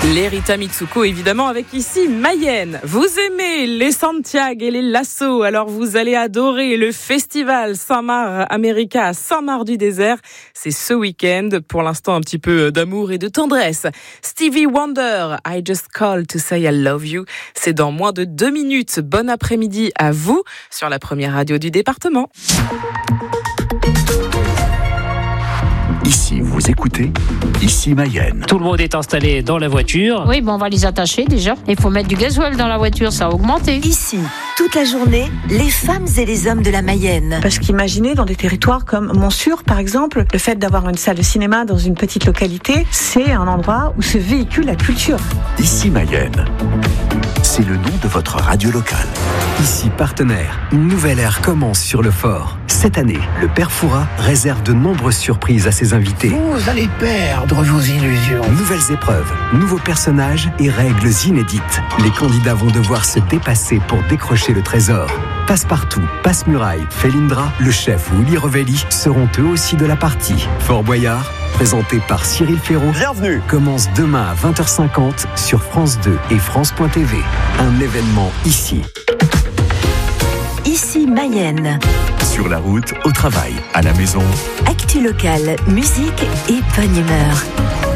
Les Rita Mitsuko, évidemment, avec ici Mayenne. Vous aimez les Santiago et les Lasso, alors vous allez adorer le festival Saint-Marc America à Saint-Marc-du-Désert. C'est ce week-end. Pour l'instant, un petit peu d'amour et de tendresse. Stevie Wonder, I Just Called to Say I Love You. C'est dans moins de 2 minutes. Bon après-midi à vous sur la première radio du département. Ici, vous écoutez, ici Mayenne. Tout le monde est installé dans la voiture. Oui, on va les attacher déjà. Il faut mettre du gasoil dans la voiture, ça a augmenté. Ici, toute la journée, les femmes et les hommes de la Mayenne. Parce qu'imaginez dans des territoires comme Montsûrs, par exemple, le fait d'avoir une salle de cinéma dans une petite localité, c'est un endroit où se véhicule la culture. Ici Mayenne, c'est le nom de votre radio locale. Ici Partenaire, une nouvelle ère commence sur le fort. Cette année, le Père Fouras réserve de nombreuses surprises à ses invités. Vous allez perdre vos illusions. Nouvelles épreuves, nouveaux personnages et règles inédites. Les candidats vont devoir se dépasser pour décrocher le trésor. Passepartout, Passe-Muraille, Felindra, le chef ou Willy Revelli seront eux aussi de la partie. Fort Boyard, présenté par Cyril Ferraud, Bienvenue. commence demain à 20h50 sur France 2 et France.tv. Un événement ici. Ici Mayenne. Sur la route, au travail, à la maison. Actu locale, musique et bonne humeur.